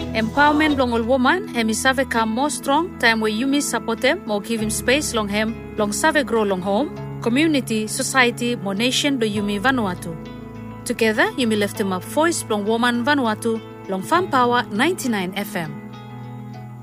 Empowerment long all woman, hemi save come more strong, time where Yumi support them, more give him space long him, long save grow long home, community, society, more nation do Yumi Vanuatu. Together, Yumi lift him up voice long woman Vanuatu, long Farm Power 99 FM.